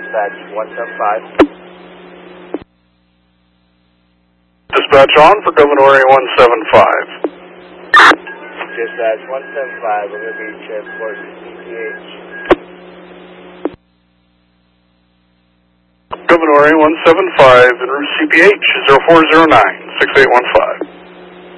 dispatch 175. Dispatch on for Gouverneur 175. Dispatch 175, we're going to be transported to CPH. Gouverneur 175 en route CPH 0409 6815.